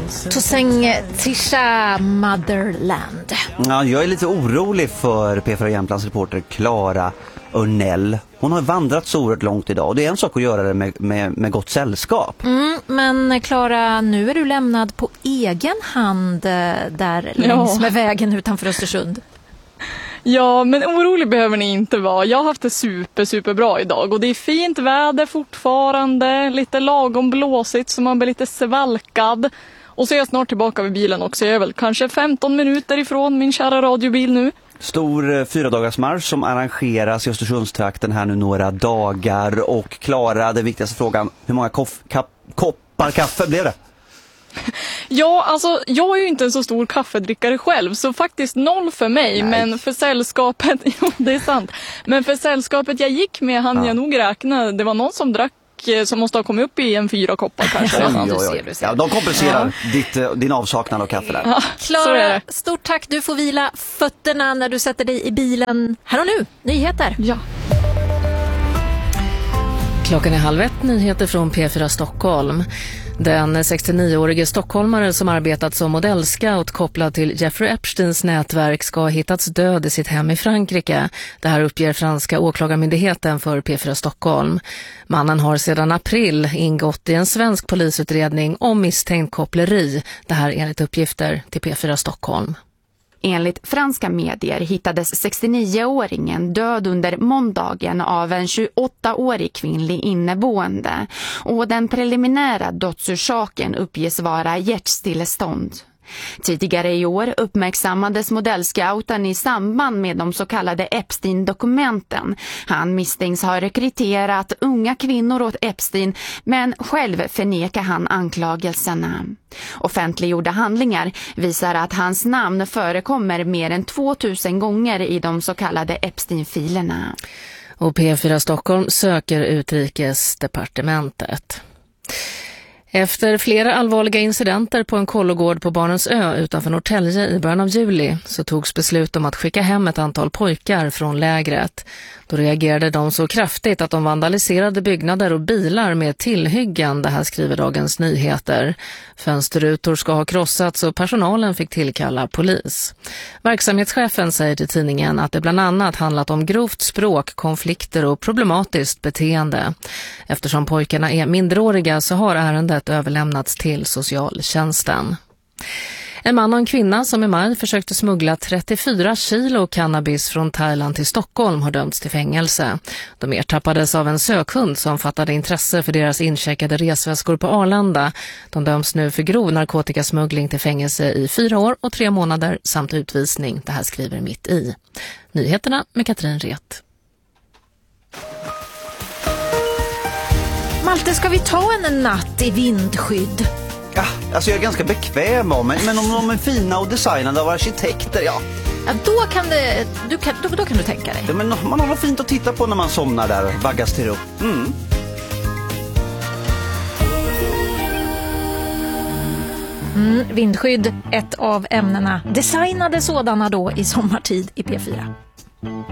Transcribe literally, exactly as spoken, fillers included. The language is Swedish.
Toseng Tisha Motherland. Ja, jag är lite orolig för P fyra Jämtlands reporter Clara Örnell. Hon har vandrat så oerhört långt idag och det är en sak att göra det med, med, med gott sällskap. Mm, men Clara, nu är du lämnad på egen hand där ja. längs med vägen utanför Östersund. Ja, men orolig behöver ni inte vara. Jag har haft det super, super bra idag och det är fint väder fortfarande. Lite lagom blåsigt så man blir lite svalkad. Och så är jag snart tillbaka vid bilen också. Jag är väl kanske femton minuter ifrån min kära radiobil nu. Stor fyradagarsmarsch som arrangeras i Östersundstrakten här nu några dagar. Och Clara, den viktigaste frågan, hur många koff, kapp, koppar kaffe blev det? Ja, alltså jag är ju inte en så stor kaffedrickare själv, så faktiskt noll för mig. Nej. Men för sällskapet, jo det är sant. Men för sällskapet jag gick med hann ja. jag nog räkna. Det var någon som drack som måste ha kommit upp i en fyra koppar kanske. Ja, ja, ja. Ja, de kompenserar ja. ditt, din avsaknad av kaffe där. Clara, ja, stort tack. Du får vila fötterna när du sätter dig i bilen. Här och nu, nyheter. Ja. Klockan är halv ett, nyheter från P fyra Stockholm. Den sextionioårige stockholmare som arbetat som modellscout kopplad till Jeffrey Epsteins nätverk ska ha hittats död i sitt hem i Frankrike. Det här uppger franska åklagarmyndigheten för P fyra Stockholm. Mannen har sedan april ingått i en svensk polisutredning om misstänkt koppleri. Det här enligt uppgifter till P fyra Stockholm. Enligt franska medier hittades sextionioåringen död under måndagen av en tjugoåttaårig kvinnlig inneboende och den preliminära dödsorsaken uppges vara hjärtstillestånd. Tidigare i år uppmärksammades modellscouten i samband med de så kallade Epstein-dokumenten. Han misstänks ha rekryterat unga kvinnor åt Epstein, men själv förnekar han anklagelserna. Offentliggjorda handlingar visar att hans namn förekommer mer än tvåtusen gånger i de så kallade Epstein-filerna. Och P fyra Stockholm söker Utrikesdepartementet. Efter flera allvarliga incidenter på en kollogård på Barnens ö utanför Norrtälje i början av juli så togs beslut om att skicka hem ett antal pojkar från lägret. Då reagerade de så kraftigt att de vandaliserade byggnader och bilar med tillhyggen, det här skriver Dagens Nyheter. Fönsterrutor ska ha krossats och personalen fick tillkalla polis. Verksamhetschefen säger till tidningen att det bland annat handlat om grovt språk, konflikter och problematiskt beteende. Eftersom pojkarna är minderåriga så har ärendet överlämnats till socialtjänsten. En man och en kvinna som i maj försökte smuggla trettiofyra kilo cannabis från Thailand till Stockholm har dömts till fängelse. De ertappades av en sökhund som fattade intresse för deras incheckade resväskor på Arlanda. De döms nu för grov narkotikasmuggling till fängelse i fyra år och tre månader samt utvisning. Det här skriver Mitt i. Nyheterna med Katrin Ret. Malte, ska vi ta en natt i vindskydd? Ja, alltså jag är ganska bekväm av mig, men om de är fina och designade av arkitekter, ja. Ja, då kan, det, du kan, då, då kan du tänka dig. Ja, men man har något fint att titta på när man somnar där och vaggas till ro. Mm. Mm, vindskydd, ett av ämnena. Designade sådana då i sommartid i P fyra.